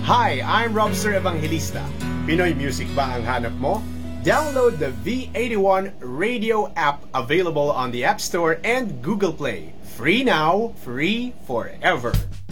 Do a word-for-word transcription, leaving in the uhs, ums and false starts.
Hi, I'm Robster Evangelista. Pinoy music ba ang hanap mo? Download the V eighty-one Radio app available on the App Store and Google Play. Free now, free forever.